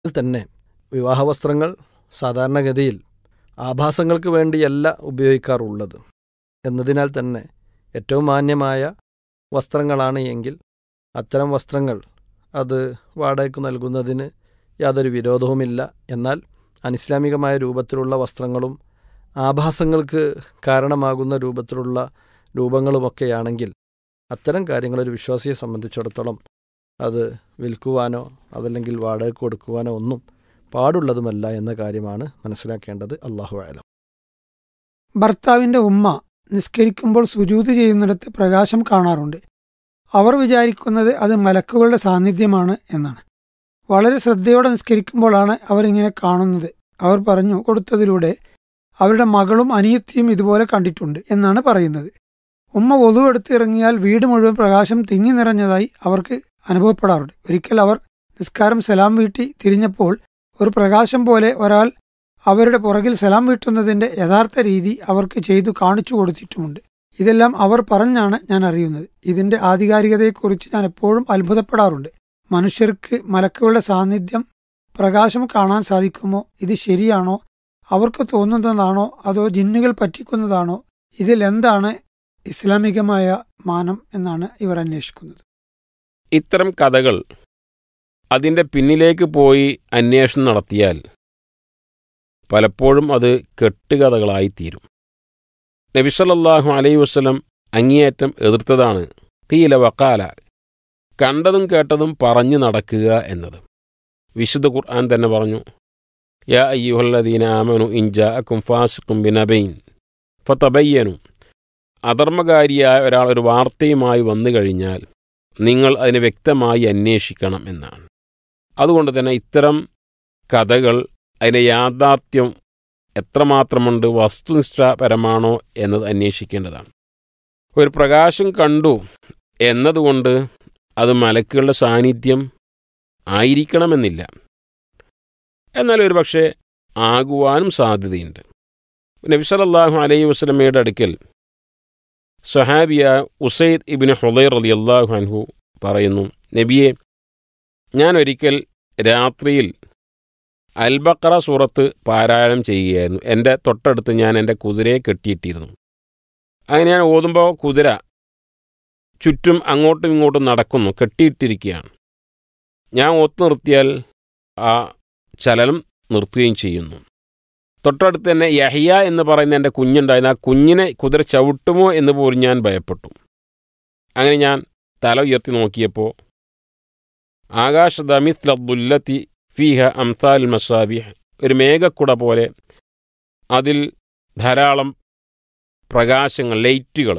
തന്നെ വിവാഹവസ്ത്രങ്ങൾ സാധാരണഗതിയിൽ ആഭാസങ്ങൾക്ക് വേണ്ടിയല്ല ഉപയോഗിക്കാറുള്ളത് എന്നതിനാൽ തന്നെ ഏറ്റവും മാന്യമായ വസ്ത്രങ്ങളാണ് എങ്കിൽ അത്തരം വസ്ത്രങ്ങൾ അത് വാടകയ്ക്ക് നൽകുന്നതിന് യാതൊരു വിരോധവുമില്ല. എന്നാൽ അനിസ്ലാമികമായ രൂപത്തിലുള്ള വസ്ത്രങ്ങളും ആഭാസങ്ങൾക്ക് കാരണമാകുന്ന രൂപത്തിലുള്ള രൂപങ്ങളുമൊക്കെയാണെങ്കിൽ അത്തരം കാര്യങ്ങൾ ഒരു വിശ്വാസിയെ സംബന്ധിച്ചിടത്തോളം അത് വിൽക്കുവാനോ അതല്ലെങ്കിൽ വാടകയ്ക്ക് കൊടുക്കുവാനോ ഒന്നും പാടുള്ളതുമല്ല എന്ന കാര്യമാണ് മനസ്സിലാക്കേണ്ടത്. അല്ലാഹു അഅലം. ഭർത്താവിൻ്റെ ഉമ്മ നിസ്കരിക്കുമ്പോൾ സുജൂദ് ചെയ്യുന്നിടത്ത് പ്രകാശം കാണാറുണ്ട്. അവർ വിചാരിക്കുന്നത് അത് മലക്കുകളുടെ സാന്നിധ്യമാണ് എന്നാണ്. വളരെ ശ്രദ്ധയോടെ നിസ്കരിക്കുമ്പോഴാണ് അവരിങ്ങനെ കാണുന്നത്. അവർ പറഞ്ഞു കൊടുത്തതിലൂടെ അവരുടെ മകളും അനിയത്തിയും ഇതുപോലെ കണ്ടിട്ടുണ്ട് എന്നാണ് പറയുന്നത്. ഉമ്മ വൊളു എടുത്ത് ഇറങ്ങിയാൽ വീട് മുഴുവൻ പ്രകാശം തിങ്ങി നിറഞ്ഞതായി അവർക്ക് അനുഭവപ്പെടാറുണ്ട്. ഒരിക്കൽ അവർ നിസ്കാരം സലാം വീട്ടി തിരിഞ്ഞപ്പോൾ ഒരു പ്രകാശം പോലെ ഒരാൾ അവരുടെ പുറകിൽ സലാം വീട്ടുന്നതിൻ്റെ യഥാർത്ഥ രീതി അവർക്ക് ചെയ്തു കാണിച്ചു കൊടുത്തിട്ടുമുണ്ട്. ഇതെല്ലാം അവർ പറഞ്ഞാണ് ഞാൻ അറിയുന്നത്. ഇതിൻ്റെ ആധികാരികതയെക്കുറിച്ച് ഞാൻ എപ്പോഴും അത്ഭുതപ്പെടാറുണ്ട്. മനുഷ്യർക്ക് മലക്കുകളുടെ സാന്നിധ്യം പ്രകാശം കാണാൻ സാധിക്കുമോ? ഇത് ശരിയാണോ? അവർക്ക് തോന്നുന്നതാണോ അതോ ജിന്നുകൾ പറ്റിക്കുന്നതാണോ? ഇതിൽ എന്താണ് ഇസ്ലാമികമായ മാനം എന്നാണ് ഇവർ അന്വേഷിക്കുന്നത്. ഇത്തരം കഥകൾ അതിൻ്റെ പിന്നിലേക്ക് പോയി അന്വേഷണം നടത്തിയാൽ പലപ്പോഴും അത് കെട്ടുകഥകളായിത്തീരും. നബി സല്ലല്ലാഹു അലൈഹി വസല്ലം അങ്ങേയറ്റം എതിർത്തതാണ് ഖീല വഖാല, കണ്ടതും കേട്ടതും പറഞ്ഞു നടക്കുക എന്നത്. വിശുദ്ധ ഖുർആൻ തന്നെ പറഞ്ഞു, യാ അയ്യുഹല്ലദീന ആമനു ഇൻ ജാഅക്കും ഫാസിഖും ബിനബൈൻ ഫതബയ്യനു, അധർമ്മകാരിയായ ഒരാൾ ഒരു വാർത്തയുമായി വന്നു കഴിഞ്ഞാൽ നിങ്ങൾ അതിനെ വ്യക്തമായി അന്വേഷിക്കണം എന്നാണ്. അതുകൊണ്ട് തന്നെ ഇത്തരം കഥകൾ അതിൻ്റെ യാഥാർത്ഥ്യം എത്രമാത്രമുണ്ട്, വസ്തുനിഷ്ഠപരമാണോ എന്നത് അന്വേഷിക്കേണ്ടതാണ്. ഒരു പ്രകാശം കണ്ടു എന്നതുകൊണ്ട് അത് മലക്കുകളുടെ സാന്നിധ്യം ആയിരിക്കണമെന്നില്ല. എന്നാൽ ഒരു പക്ഷേ ആകുവാനും സാധ്യതയുണ്ട്. നബി സല്ലല്ലാഹു അലൈഹി വസല്ലമയുടെ അടുക്കൽ സ്വഹാബിയ ഉസൈദ് ഇബ്നു ഹുദൈർ റളിയല്ലാഹു അൻഹു പറയുന്നു, നബിയെ, ഞാൻ ഒരിക്കൽ രാത്രിയിൽ അൽ-ബഖറ സൂറത്ത് പാരായണം ചെയ്യുകയായിരുന്നു. എൻ്റെ തൊട്ടടുത്ത് ഞാൻ എൻ്റെ കുതിരയെ കെട്ടിയിട്ടിരുന്നു. അങ്ങനെ ഞാൻ ഓതുമ്പോൾ കുതിര ചുറ്റും അങ്ങോട്ടും ഇങ്ങോട്ടും നടക്കുന്നു, കെട്ടിയിട്ടിരിക്കുകയാണ്. ഞാൻ ഓത്ത് നിർത്തിയാൽ ആ ചലനം നിർത്തുകയും ചെയ്യുന്നു. തൊട്ടടുത്ത് തന്നെ യഹ്യ എന്ന് പറയുന്ന എൻ്റെ കുഞ്ഞുണ്ടായിരുന്നു. ആ കുഞ്ഞിനെ കുതിര ചവിട്ടുമോ എന്ന് പോലും ഞാൻ ഭയപ്പെട്ടു. അങ്ങനെ ഞാൻ തല ഉയർത്തി നോക്കിയപ്പോൾ ആകാശദ മിസ്ല ദുല്ലത്തി ഫീഹ അംസാൽ മസാബിഹ്, ഒരു മേഘക്കുട പോലെ അതിൽ ധാരാളം പ്രകാശങ്ങൾ, ലൈറ്റുകൾ.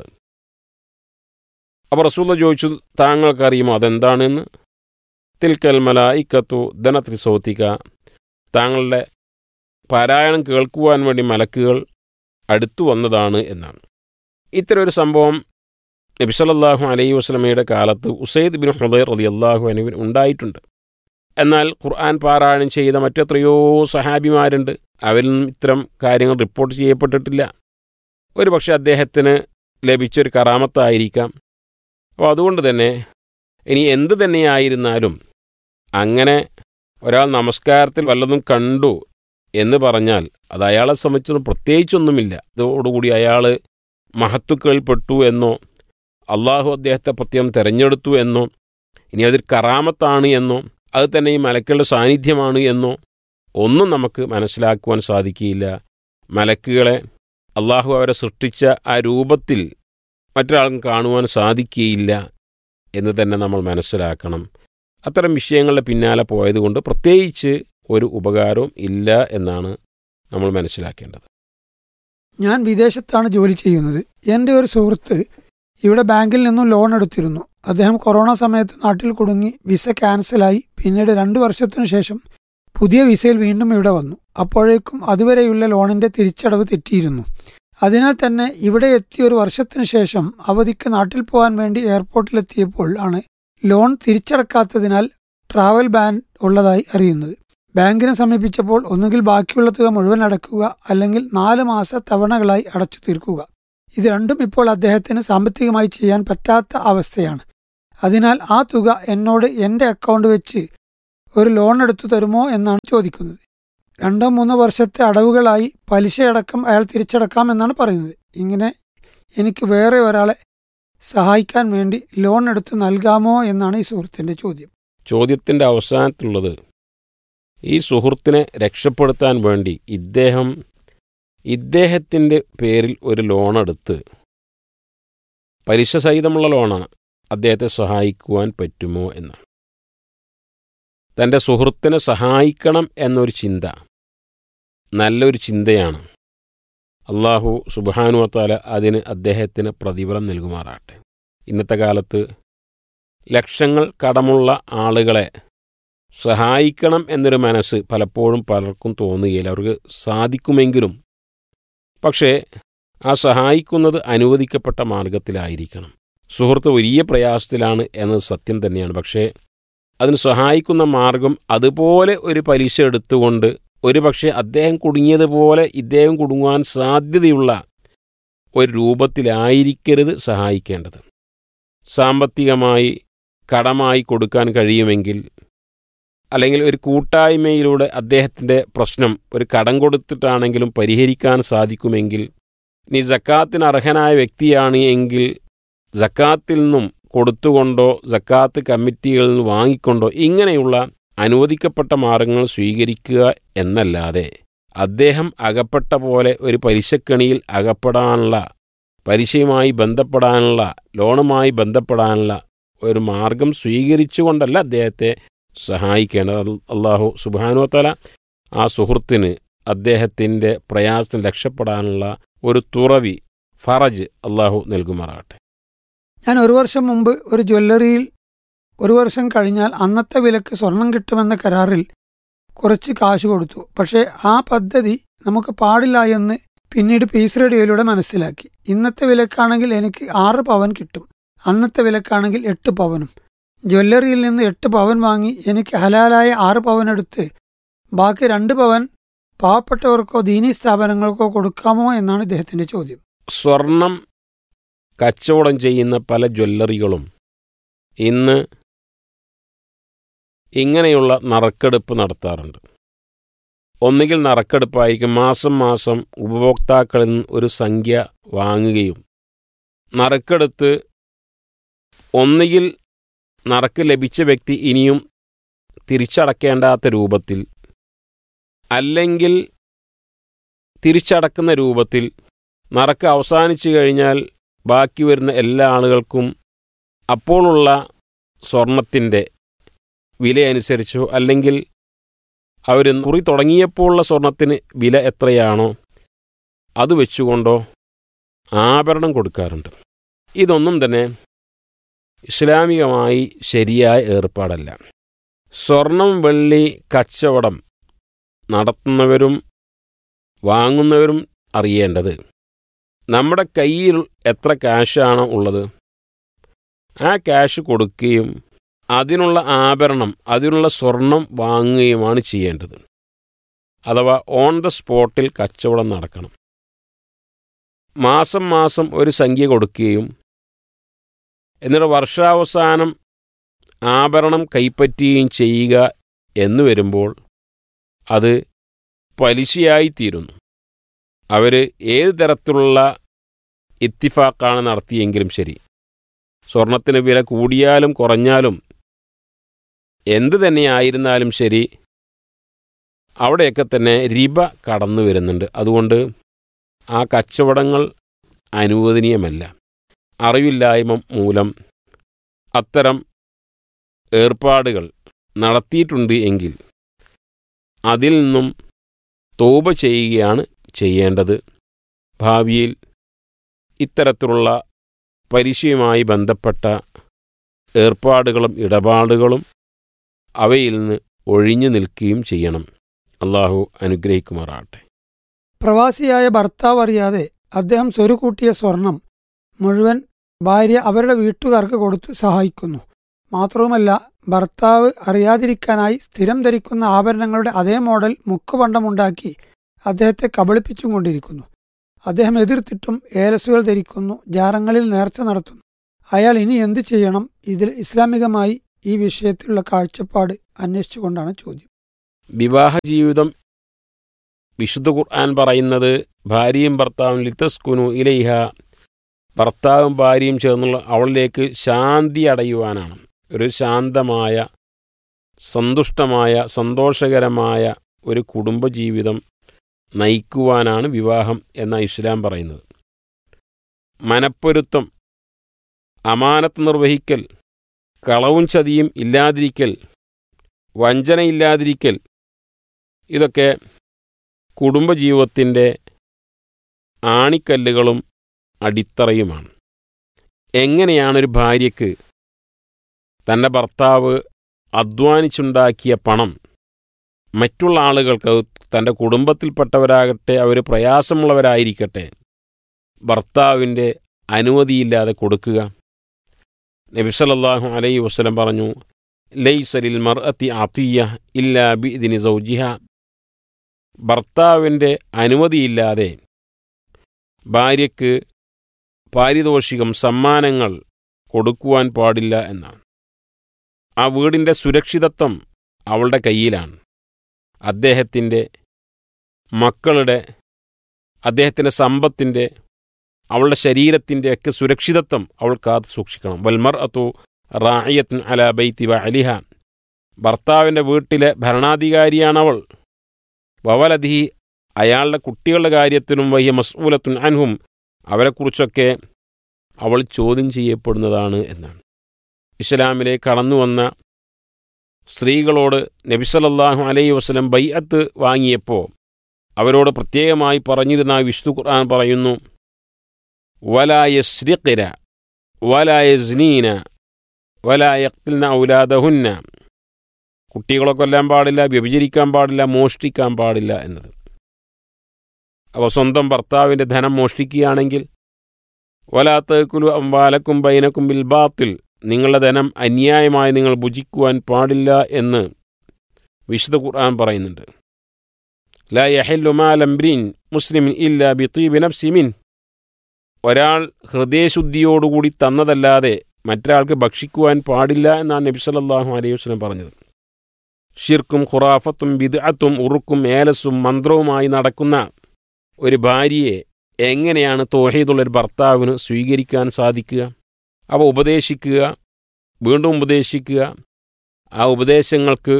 അപ്പോൾ റസൂൽ ചോദിച്ചു, താങ്കൾക്കറിയുമോ അതെന്താണെന്ന്? തിൽക്കൽ മലായിക്കത്തു ദനത്രി സൗത്തിക, താങ്കളുടെ പാരായണം കേൾക്കുവാൻ വേണ്ടി മലക്കുകൾ അടുത്തു വന്നതാണ് എന്നാണ്. ഇത്തരം ഒരു സംഭവം നബി സല്ലല്ലാഹു അലൈഹി വസല്ലമയുടെ കാലത്ത് ഉസൈദ് ഇബ്നു ഹുദൈർ റളിയല്ലാഹു അൻഹു ഉണ്ടായിട്ടുണ്ട്. എന്നാൽ ഖുർആൻ പാരായണം ചെയ്ത മറ്റെത്രയോ സഹാബിമാരുണ്ട്, അവരിൽ ഇത്തരം കാര്യങ്ങൾ റിപ്പോർട്ട് ചെയ്യപ്പെട്ടിട്ടില്ല. ഒരു പക്ഷേ അദ്ദേഹത്തിന് ലഭിച്ചൊരു കറാമത്തായിരിക്കാം. അപ്പോൾ അതുകൊണ്ട് തന്നെ ഇനി എന്തു തന്നെയായിരുന്നാലും അങ്ങനെ ഒരാൾ നമസ്കാരത്തിൽ വല്ലതും കണ്ടു എന്ന് പറഞ്ഞാൽ അത് അയാളെ സംബന്ധിച്ചൊന്നും പ്രത്യേകിച്ചൊന്നുമില്ല. അതോടുകൂടി അയാൾ മഹത്തുക്കൾപ്പെട്ടു എന്നോ അള്ളാഹു അദ്ദേഹത്തെ പ്രത്യേകം തിരഞ്ഞെടുത്തു എന്നോ ഇനി അതൊരു കറാമത്താണ് എന്നോ അത് തന്നെ ഈ മലക്കുകളുടെ സാന്നിധ്യമാണ് എന്നോ ഒന്നും നമുക്ക് മനസ്സിലാക്കുവാൻ സാധിക്കുകയില്ല. മലക്കുകളെ അള്ളാഹു അവരെ സൃഷ്ടിച്ച ആ രൂപത്തിൽ മറ്റൊരാൾക്കും കാണുവാൻ സാധിക്കുകയില്ല എന്ന് തന്നെ നമ്മൾ മനസ്സിലാക്കണം. അത്തരം വിഷയങ്ങളുടെ പിന്നാലെ പോയതുകൊണ്ട് പ്രത്യേകിച്ച് ഒരു ഉപകാരവും ഇല്ല എന്നാണ് നമ്മൾ മനസ്സിലാക്കേണ്ടത്. ഞാൻ വിദേശത്താണ് ജോലി ചെയ്യുന്നത്. എൻ്റെ ഒരു സുഹൃത്ത് ഇവിടെ ബാങ്കിൽ നിന്നും ലോൺ എടുത്തിരുന്നു. അദ്ദേഹം കൊറോണ സമയത്ത് നാട്ടിൽ കുടുങ്ങി വിസ ക്യാൻസലായി. പിന്നീട് 2 വർഷത്തിനു ശേഷം പുതിയ വിസയിൽ വീണ്ടും ഇവിടെ വന്നു. അപ്പോഴേക്കും അതുവരെയുള്ള ലോണിൻ്റെ തിരിച്ചടവ് തെറ്റിയിരുന്നു. അതിനാൽ തന്നെ ഇവിടെ എത്തിയ 1 വർഷത്തിനു ശേഷം അവധിക്ക് നാട്ടിൽ പോകാൻ വേണ്ടി എയർപോർട്ടിലെത്തിയപ്പോൾ ആണ് ലോൺ തിരിച്ചടക്കാത്തതിനാൽ ട്രാവൽ ബാൻ ഉള്ളതായി അറിയുന്നത്. ബാങ്കിനെ സമീപിച്ചപ്പോൾ ഒന്നുകിൽ ബാക്കിയുള്ള തുക മുഴുവൻ അടയ്ക്കുക, അല്ലെങ്കിൽ 4 മാസ തവണകളായി അടച്ചു തീർക്കുക. ഇത് രണ്ടും ഇപ്പോൾ അദ്ദേഹത്തിന് സാമ്പത്തികമായി ചെയ്യാൻ പറ്റാത്ത അവസ്ഥയാണ്. അതിനാൽ ആ തുക എന്നോട് എൻ്റെ അക്കൗണ്ട് വെച്ച് ഒരു ലോൺ എടുത്തു തരുമോ എന്നാണ് ചോദിക്കുന്നത്. 2-3 വർഷത്തെ അടവുകളായി പലിശയടക്കം അയാൾ തിരിച്ചടക്കാം എന്നാണ് പറയുന്നത്. ഇങ്ങനെ എനിക്ക് വേറെ ഒരാളെ സഹായിക്കാൻ വേണ്ടി ലോൺ എടുത്ത് നൽകാമോ എന്നാണ് ഈ സുഹൃത്തിൻ്റെ ചോദ്യം. ചോദ്യത്തിൻ്റെ അവസാനത്തുള്ളത്, ഈ സുഹൃത്തിനെ രക്ഷപ്പെടുത്താൻ വേണ്ടി ഇദ്ദേഹത്തിൻ്റെ പേരിൽ ഒരു ലോൺ എടുത്ത്, പലിശ സഹിതമുള്ള ലോണാണ്, അദ്ദേഹത്തെ സഹായിക്കുവാൻ പറ്റുമോ എന്നാണ്. തൻ്റെ സുഹൃത്തിനെ സഹായിക്കണം എന്നൊരു ചിന്ത നല്ലൊരു ചിന്തയാണ്. അള്ളാഹു സുബ്ഹാനഹു വ തആല അതിന് അദ്ദേഹത്തിന് പ്രതിഫലം നൽകുമാറാട്ടെ. ഇന്നത്തെ കാലത്ത് ലക്ഷങ്ങൾ കടമുള്ള ആളുകളെ സഹായിക്കണം എന്നൊരു മനസ്സ് പലപ്പോഴും പലർക്കും തോന്നുകയില്ല. അവർക്ക് സാധിക്കുമെങ്കിലും പക്ഷേ ആ സഹായിക്കുന്നത് അനുവദിക്കപ്പെട്ട മാർഗത്തിലായിരിക്കണം. സുഹൃത്ത് വലിയ പ്രയാസത്തിലാണ് എന്നത് സത്യം തന്നെയാണ്. പക്ഷേ അതിന് സഹായിക്കുന്ന മാർഗം അതുപോലെ ഒരു പലിശ എടുത്തുകൊണ്ട് ഒരു പക്ഷേ അദ്ദേഹം കുടുങ്ങിയതുപോലെ ഇദ്ദേഹം കുടുങ്ങുവാൻ സാധ്യതയുള്ള ഒരു രൂപത്തിലായിരിക്കരുത് സഹായിക്കേണ്ടത്. സാമ്പത്തികമായി കടമായി കൊടുക്കാൻ കഴിയുമെങ്കിൽ, അല്ലെങ്കിൽ ഒരു കൂട്ടായ്മയിലൂടെ അദ്ദേഹത്തിൻ്റെ പ്രശ്നം ഒരു കടം കൊടുത്തിട്ടാണെങ്കിലും പരിഹരിക്കാൻ സാധിക്കുമെങ്കിൽ, ഇനി സക്കാത്തിന് അർഹനായ വ്യക്തിയാണ് എങ്കിൽ സക്കാത്തിൽ നിന്നും കൊടുത്തുകൊണ്ടോ സക്കാത്ത് കമ്മിറ്റികളിൽ നിന്ന് വാങ്ങിക്കൊണ്ടോ ഇങ്ങനെയുള്ള അനുവദിക്കപ്പെട്ട മാർഗങ്ങൾ സ്വീകരിക്കുക എന്നല്ലാതെ അദ്ദേഹം അകപ്പെട്ട പോലെ ഒരു പലിശക്കണിയിൽ അകപ്പെടാനുള്ള, പലിശയുമായി ബന്ധപ്പെടാനുള്ള, ലോണുമായി ബന്ധപ്പെടാനുള്ള ഒരു മാർഗം സ്വീകരിച്ചുകൊണ്ടല്ല അദ്ദേഹത്തെ സഹായിക്കേണ്ടത്. അള്ളാഹു സുബ്ഹാനഹു വ തആല ആ സുഹൃത്തിന് അദ്ദേഹത്തിൻ്റെ പ്രയാസത്തിന് രക്ഷപ്പെടാനുള്ള ഒരു തുറവി, ഫറജ് അള്ളാഹു നൽകുമാറാകട്ടെ. ഞാൻ 1 വർഷം മുമ്പ് ഒരു ജ്വല്ലറിയിൽ 1 വർഷം കഴിഞ്ഞാൽ അന്നത്തെ വിലക്ക് സ്വർണം കിട്ടുമെന്ന കരാറിൽ കുറച്ച് കാശ് കൊടുത്തു. പക്ഷേ ആ പദ്ധതി നമുക്ക് പാടില്ല എന്ന് പിന്നീട് പീസ് റേഡിയോയിലൂടെ മനസ്സിലാക്കി. ഇന്നത്തെ വിലക്കാണെങ്കിൽ എനിക്ക് 6 പവൻ കിട്ടും, അന്നത്തെ വിലക്കാണെങ്കിൽ 8 പവനും. ജ്വല്ലറിയിൽ നിന്ന് 8 പവൻ വാങ്ങി എനിക്ക് ഹലാലായ 6 പവൻ എടുത്ത് ബാക്കി 2 പവൻ പാവപ്പെട്ടവർക്കോ ദീനീ സ്ഥാപനങ്ങൾക്കോ കൊടുക്കാമോ എന്നാണ് ഇദ്ദേഹത്തിന്റെ ചോദ്യം. സ്വർണം കച്ചവടം ചെയ്യുന്ന പല ജ്വല്ലറികളും ഇന്ന് ഇങ്ങനെയുള്ള നറുക്കെടുപ്പ് നടത്താറുണ്ട്. ഒന്നുകിൽ നറുക്കെടുപ്പായിരിക്കും, മാസം മാസം ഉപഭോക്താക്കളിൽ നിന്ന് ഒരു സംഖ്യ വാങ്ങുകയും നറുക്കെടുത്ത് ഒന്നുകിൽ നറുക്ക് ലഭിച്ച വ്യക്തി ഇനിയും തിരിച്ചടക്കേണ്ടാത്ത രൂപത്തിൽ, അല്ലെങ്കിൽ തിരിച്ചടക്കുന്ന രൂപത്തിൽ, നറുക്ക് അവസാനിച്ചു കഴിഞ്ഞാൽ ബാക്കി വരുന്ന എല്ലാ ആളുകൾക്കും അപ്പോഴുള്ള സ്വർണത്തിൻ്റെ വിലയനുസരിച്ചോ അല്ലെങ്കിൽ അവർ കുറി തുടങ്ങിയപ്പോഴുള്ള സ്വർണത്തിന് വില എത്രയാണോ അത് വെച്ചുകൊണ്ടോ ആഭരണം കൊടുക്കാറുണ്ട്. ഇതൊന്നും തന്നെ ഇസ്ലാമികമായി ശരിയായ ഏർപ്പാടല്ല. സ്വർണം വെള്ളി കച്ചവടം നടത്തുന്നവരും വാങ്ങുന്നവരും അറിയേണ്ടത്, നമ്മുടെ കയ്യിൽ എത്ര ക്യാഷാണോ ഉള്ളത് ആ ക്യാഷ് കൊടുക്കുകയും അതിനുള്ള ആഭരണം, അതിനുള്ള സ്വർണം വാങ്ങുകയുമാണ് ചെയ്യേണ്ടത്. അഥവാ ഓൺ ദ സ്പോട്ടിൽ കച്ചവടം നടക്കണം. മാസം മാസം ഒരു സംഖ്യ കൊടുക്കുകയും എന്നിട്ട് വർഷാവസാനം ആഭരണം കൈപ്പറ്റുകയും ചെയ്യുക എന്ന് വരുമ്പോൾ അത് പലിശയായിത്തീരുന്നു. അവർ ഏത് തരത്തിലുള്ള ഇത്തിഫാക്കാണ് നടത്തിയെങ്കിലും ശരി, സ്വർണത്തിന് വില കൂടിയാലും കുറഞ്ഞാലും എന്ത് തന്നെയായിരുന്നാലും ശരി, അവിടെയൊക്കെ തന്നെ റിബ കടന്നു വരുന്നുണ്ട്. അതുകൊണ്ട് ആ കച്ചവടങ്ങൾ അനുവദനീയമല്ല. അറിവില്ലായ്മ മൂലം അത്തരം ഏർപ്പാടുകൾ നടത്തിയിട്ടുണ്ട് എങ്കിൽ അതിൽ നിന്നും തൗബ ചെയ്യുകയാണ് ചെയ്യേണ്ടത്. ഭാവിയിൽ ഇത്തരത്തിലുള്ള പലിശയുമായി ബന്ധപ്പെട്ട ഏർപ്പാടുകളും ഇടപാടുകളും അവയിൽ നിന്ന് ഒഴിഞ്ഞു നിൽക്കുകയും ചെയ്യണം. അള്ളാഹു അനുഗ്രഹിക്കുമാറാകട്ടെ. പ്രവാസിയായ ഭർത്താവ് അറിയാതെ അദ്ദേഹം സ്വരുകൂട്ടിയ സ്വർണം മുഴുവൻ ഭാര്യ അവരുടെ വീട്ടുകാർക്ക് കൊടുത്ത് സഹായിക്കുന്നു. മാത്രവുമല്ല, ഭർത്താവ് അറിയാതിരിക്കാനായി സ്ഥിരം ധരിക്കുന്ന ആഭരണങ്ങളുടെ അതേ മോഡൽ മുക്കുപണ്ടമുണ്ടാക്കി അദ്ദേഹത്തെ കബളിപ്പിച്ചും കൊണ്ടിരിക്കുന്നു. അദ്ദേഹം എതിർത്തിട്ടും ഏലസുകൾ ധരിക്കുന്നു, ജാറങ്ങളിൽ നേർച്ച നടത്തുന്നു. അയാൾ ഇനി എന്തു ചെയ്യണം? ഇതിൽ ഇസ്ലാമികമായി ഈ വിഷയത്തിലുള്ള കാഴ്ചപ്പാട് അന്വേഷിച്ചുകൊണ്ടാണ് ചോദ്യം. വിവാഹ ജീവിതം വിശുദ്ധ ഖുർആൻ പറയുന്നത് ഭാര്യയും ഭർത്താവും ലിതസ്കുനു ഇലൈഹ, ഭർത്താവും ഭാര്യയും ചേർന്നുള്ള അവളിലേക്ക് ശാന്തി അടയുവാനാണ്. ഒരു ശാന്തമായ, സന്തുഷ്ടമായ, സന്തോഷകരമായ ഒരു കുടുംബജീവിതം നയിക്കുവാനാണ് വിവാഹം എന്ന ഇസ്ലാം പറയുന്നത്. മനപ്പൊരുത്തം, അമാനത്ത് നിർവഹിക്കൽ, കളവും ചതിയും ഇല്ലാതിരിക്കൽ, വഞ്ചനയില്ലാതിരിക്കൽ, ഇതൊക്കെ കുടുംബജീവിതത്തിൻ്റെ ആണിക്കല്ലുകളും അടിത്തറയുമാണ്. എങ്ങനെയാണൊരു ഭാര്യയ്ക്ക് തൻ്റെ ഭർത്താവ് അധ്വാനിച്ചുണ്ടാക്കിയ പണം മറ്റുള്ള ആളുകൾക്ക്, തൻ്റെ കുടുംബത്തിൽപ്പെട്ടവരാകട്ടെ അവർ പ്രയാസമുള്ളവരായിരിക്കട്ടെ, ഭർത്താവിൻ്റെ അനുമതിയില്ലാതെ കൊടുക്കുക? നബി സല്ലല്ലാഹു അലൈഹി വസല്ലം പറഞ്ഞു, ലൈസ ലിൽ മർഅത്തി അത്തിയ ഇല്ലാ ബിഇദ്നി സൗജിഹ, ഭർത്താവിൻ്റെ അനുമതിയില്ലാതെ ഭാര്യയ്ക്ക് പാരിതോഷികം, സമ്മാനങ്ങൾ കൊടുക്കുവാൻ പാടില്ല എന്നാണ്. ആ വീടിൻ്റെ സുരക്ഷിതത്വം അവളുടെ കയ്യിലാണ്. അദ്ദേഹത്തിൻ്റെ മക്കളുടെ, അദ്ദേഹത്തിൻ്റെ സമ്പത്തിൻ്റെ, അവളുടെ ശരീരത്തിൻ്റെ ഒക്കെ സുരക്ഷിതത്വം അവൾ കാത്തു സൂക്ഷിക്കണം. വൽമർഅതു റാഇയത്തുൻ അലാ ബൈതി വഅലിഹ, ഭർത്താവിൻ്റെ വീട്ടിലെ ഭരണാധികാരിയാണവൾ. വവലദിഹി, അയാളുടെ കുട്ടികളുടെ കാര്യത്തിലും വഹിയ മസ്ഊലത്തുൻ അൻഹും, അവരെക്കുറിച്ചൊക്കെ അവൾ ചോദ്യം ചെയ്യപ്പെടുന്നതാണ് എന്നാണ്. ഇസ്ലാമിലേക്ക് കടന്നു വന്ന സ്ത്രീകളോട് നബി സല്ലല്ലാഹു അലൈഹി വസല്ലം ബൈഅത്ത് വാങ്ങിയപ്പോൾ അവരോട് പ്രത്യേകമായി പറഞ്ഞിരുന്ന വിശുദ്ധ ഖുർആൻ പറയുന്നു, വലാ യസ്രിഖ്ന വലാ യസ്നീന വലാ യഖ്തുൽന ഔലാദഹുന്ന, കുട്ടികളെ കൊല്ലാൻ പാടില്ല, വ്യഭിചരിക്കാൻ പാടില്ല, മോഷ്ടിക്കാൻ പാടില്ല എന്നത്. അവ സ്വന്തം ഭർത്താവിൻ്റെ ധനം മോഷ്ടിക്കുകയാണെങ്കിൽ, വലാ തഅകുലു അംവാലക്കും ബൈനക്കും ബിൽ ബാത്തിൽ, നിങ്ങളുടെ ധനം അന്യായമായി നിങ്ങൾ ഭുജിക്കുവാൻ പാടില്ല എന്ന് വിശുദ്ധ ഖുർആൻ പറയുന്നുണ്ട്. ലാ യഹില്ലു മാല ഇംറിഇൻ മുസ്ലിമിൻ ഇല്ലാ ബിതീബി നഫ്സി മിൻ, ഒരാൾ ഹൃദയശുദ്ധിയോടുകൂടി തന്നതല്ലാതെ മറ്റൊരാൾക്ക് ഭക്ഷിക്കുവാൻ പാടില്ല എന്നാണ് നബി സല്ലല്ലാഹു അലൈഹി വസല്ലം പറഞ്ഞത്. ഷിർക്കും ഖുറാഫത്തും ബിദ്അത്തും ഉറുക്കും ഏലസും മന്ത്രവുമായി നടക്കുന്ന ഒരു ഭാര്യയെ എങ്ങനെയാണ് തൗഹീദുള്ളൊരു ഭർത്താവിന് സ്വീകരിക്കാൻ സാധിക്കുക? അവ ഉപദേശിക്കുക, വീണ്ടും ഉപദേശിക്കുക, ആ ഉപദേശങ്ങൾക്ക്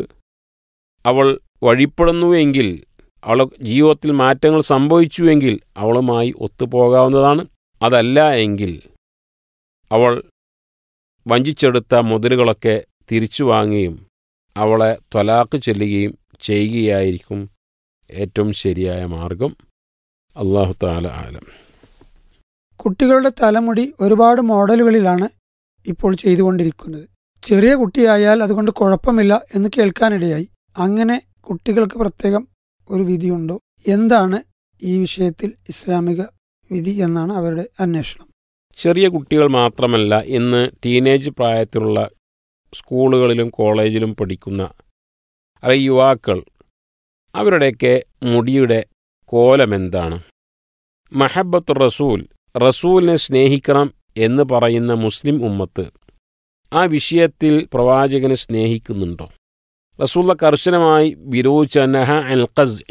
അവൾ വഴിപ്പെടുന്നുവെങ്കിൽ, അവളുടെ ജീവിതത്തിൽ മാറ്റങ്ങൾ സംഭവിച്ചുവെങ്കിൽ അവളുമായി ഒത്തുപോകാവുന്നതാണ്. അതല്ല എങ്കിൽ അവൾ വഞ്ചിച്ചെടുത്ത മുതലുകളൊക്കെ തിരിച്ചു വാങ്ങുകയും അവളെ ത്വലാഖ് ചൊല്ലുകയും ചെയ്യുകയായിരിക്കും ഏറ്റവും ശരിയായ മാർഗം. അല്ലാഹു തആല ആലം. കുട്ടികളുടെ തലമുടി ഒരുപാട് മോഡലുകളിലാണ് ഇപ്പോൾ ചെയ്തുകൊണ്ടിരിക്കുന്നത്. ചെറിയ കുട്ടിയായാൽ അതുകൊണ്ട് കുഴപ്പമില്ല എന്ന് കേൾക്കാനിടയായി. അങ്ങനെ കുട്ടികൾക്ക് പ്രത്യേകം ഒരു വിധിയുണ്ടോ? എന്താണ് ഈ വിഷയത്തിൽ ഇസ്ലാമിക വിധി എന്നാണ് അവരുടെ അന്വേഷണം. ചെറിയ കുട്ടികൾ മാത്രമല്ല, ഇന്ന് ടീനേജ് പ്രായത്തിലുള്ള സ്കൂളുകളിലും കോളേജിലും പഠിക്കുന്ന യുവാക്കൾ, അവരുടെയൊക്കെ മുടിയുടെ കോലമെന്താണ്? മഹബ്ബത്ത് റസൂൽ, റസൂലിനെ സ്നേഹിക്കണം എന്ന് പറയുന്ന മുസ്ലിം ഉമ്മത്ത് ആ വിഷയത്തിൽ പ്രവാചകനെ സ്നേഹിക്കുന്നുണ്ടോ? റസൂൽ കർശനമായി വിരോധിച്ച നഹ അൽ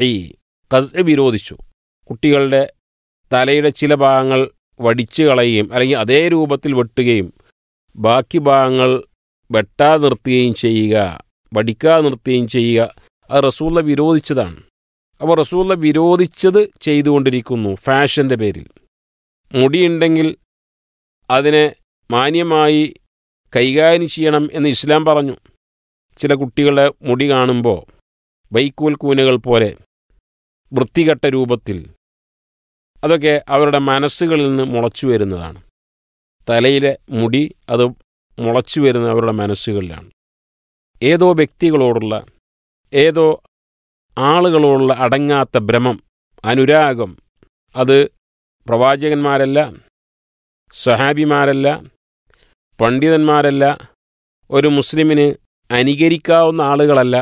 ഖസ്ഇ വിരോധിച്ചു. കുട്ടികളുടെ തലയുടെ ചില ഭാഗങ്ങൾ വടിച്ചു കളയുകയും അല്ലെങ്കിൽ അതേ രൂപത്തിൽ വെട്ടുകയും ബാക്കി ഭാഗങ്ങൾ വെട്ടാതെ നിർത്തുകയും ചെയ്യുക, വടിക്കാതെ നിർത്തുകയും ചെയ്യുക, അത് റസൂൽ വിരോധിച്ചതാണ്. അപ്പോൾ റസൂൽ വിരോധിച്ചത് ചെയ്തുകൊണ്ടിരിക്കുന്നു ഫാഷൻ്റെ പേരിൽ. മുടിയുണ്ടെങ്കിൽ അതിനെ മാന്യമായി കൈകാര്യം ചെയ്യണം എന്ന് ഇസ്ലാം പറഞ്ഞു. ചില കുട്ടികളുടെ മുടി കാണുമ്പോൾ വൈക്കോൽ കൂനകൾ പോലെ വൃത്തികെട്ട രൂപത്തിൽ, അതൊക്കെ അവരുടെ മനസ്സുകളിൽ നിന്ന് മുളച്ചു വരുന്നതാണ്. തലയിലെ മുടി അത് മുളച്ചു വരുന്ന അവരുടെ മനസ്സുകളിലാണ്. ഏതോ വ്യക്തികളോടുള്ള, ഏതോ ആളുകളോടുള്ള അടങ്ങാത്ത ഭ്രമം, അനുരാഗം, അത് പ്രവാചകന്മാരല്ല, സ്വഹാബിമാരല്ല, പണ്ഡിതന്മാരല്ല, ഒരു മുസ്ലിമിന് അനുകരിക്കാവുന്ന ആളുകളല്ല,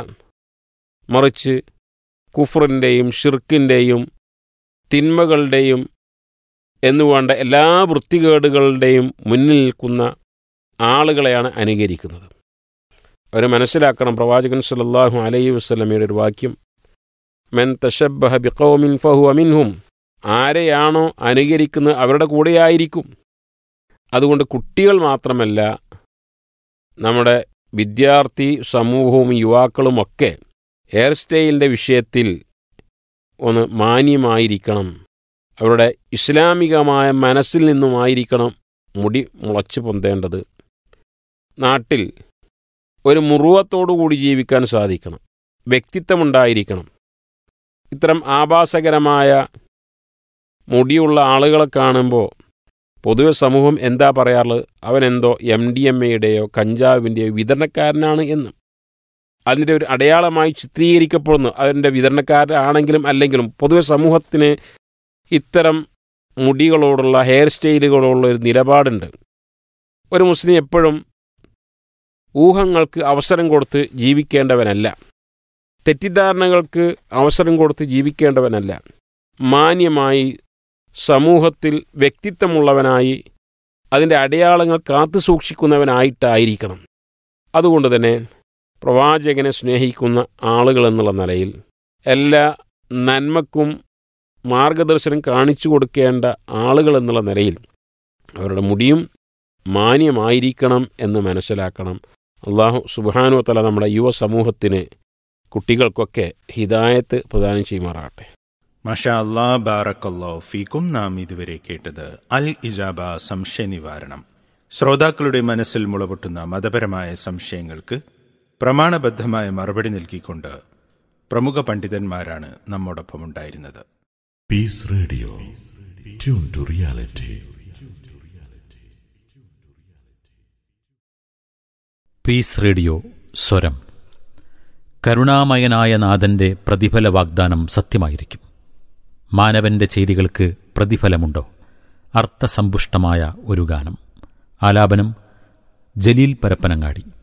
മറിച്ച് കുഫറിൻ്റെയും ഷിർക്കിൻ്റെയും തിന്മകളുടെയും എന്നുവേണ്ട എല്ലാ വൃത്തികേടുകളുടെയും മുന്നിൽ നിൽക്കുന്ന ആളുകളെയാണ് അനുകരിക്കുന്നത്. അവർ മനസ്സിലാക്കണം. പ്രവാചകൻ സല്ലല്ലാഹു അലൈഹി വസല്ലമയുടെ ഒരു വാക്യം, മൻ തശബ്ബഹ ബിഖൗമിൻ ഫഹുവ മിൻഹും, ആരെയാണോ അനുകരിക്കുന്നത് അവരുടെ കൂടെയായിരിക്കും. അതുകൊണ്ട് കുട്ടികൾ മാത്രമല്ല, നമ്മുടെ വിദ്യാർത്ഥി സമൂഹവും യുവാക്കളുമൊക്കെ ഹെയർ സ്റ്റൈലിൻ്റെ വിഷയത്തിൽ ഒന്ന് മാന്യമായിരിക്കണം. അവരുടെ ഇസ്ലാമികമായ മനസ്സിൽ നിന്നുമായിരിക്കണം മുടി മുളച്ചു പൊന്തേണ്ടത്. നാട്ടിൽ ഒരു മുറുവത്തോടുകൂടി ജീവിക്കാൻ സാധിക്കണം, വ്യക്തിത്വമുണ്ടായിരിക്കണം. ഇത്തരം ആഭാസകരമായ മുടിയുള്ള ആളുകളെ കാണുമ്പോൾ പൊതുവെ സമൂഹം എന്താ പറയാറുള്ളത്? അവനെന്തോ MDMAയുടെയോ കഞ്ചാവിൻ്റെയോ വിതരണക്കാരനാണ് എന്ന്. അതിൻ്റെ ഒരു അടയാളമായി ചിത്രീകരിക്കപ്പെടുന്നു. അതിൻ്റെ വിതരണക്കാരനാണെങ്കിലും അല്ലെങ്കിലും പൊതുവെ സമൂഹത്തിന് ഇത്തരം മുടികളോടുള്ള, ഹെയർ സ്റ്റൈലുകളോടുള്ള ഒരു നിലപാടുണ്ട്. ഒരു മുസ്ലിം എപ്പോഴും ഊഹങ്ങൾക്ക് അവസരം കൊടുത്ത് ജീവിക്കേണ്ടവനല്ല, തെറ്റിദ്ധാരണകൾക്ക് അവസരം കൊടുത്ത് ജീവിക്കേണ്ടവനല്ല. മാന്യമായി സമൂഹത്തിൽ വ്യക്തിത്വമുള്ളവനായി അതിൻ്റെ അടയാളങ്ങൾ കാത്തു സൂക്ഷിക്കുന്നവനായിട്ടായിരിക്കണം. അതുകൊണ്ട് തന്നെ പ്രവാചകനെ സ്നേഹിക്കുന്ന ആളുകൾ എന്നുള്ള നിലയിൽ എല്ലാ നന്മക്കും മാർഗദർശനം കാണിച്ചു കൊടുക്കേണ്ട ആളുകൾ എന്നുള്ള നിലയിൽ അവരുടെ മുടിയും മാന്യമായിരിക്കണം എന്ന് മനസ്സിലാക്കണം. അല്ലാഹു സുബ്ഹാനഹു വ തആല നമ്മുടെ യുവസമൂഹത്തിന്, കുട്ടികൾക്കൊക്കെ ഹിദായത്ത് പ്രദാനം ചെയ്യുമാറാകട്ടെ. മാഷാ അല്ലാ, ബാറക്കല്ലാഹു ഫീക്കും. നാം ഇതുവരെ കേട്ടത് അൽ ഇജാബ സംശയ നിവാരണം. ശ്രോതാക്കളുടെ മനസ്സിൽ മുളപൊട്ടുന്ന മതപരമായ സംശയങ്ങൾക്ക് പ്രമാണബദ്ധമായ മറുപടി നൽകിക്കൊണ്ട് പ്രമുഖ പണ്ഡിതന്മാരാണ് നമ്മോടൊപ്പം ഉണ്ടായിരുന്നത്. Piece radio, tune to reality. Piece radio സ്വരം. കരുണാമയനായ നാഥന്റെ പ്രതിഫല വാഗ്ദാനം സത്യമായിരിക്കും. മാനവന്റെ ചെയ്തികൾക്ക് പ്രതിഫലമുണ്ടോ? അർത്ഥസമ്പുഷ്ടമായ ഒരു ഗാനം. ആലാപനം ജലീൽ പരപ്പനങ്ങാടി.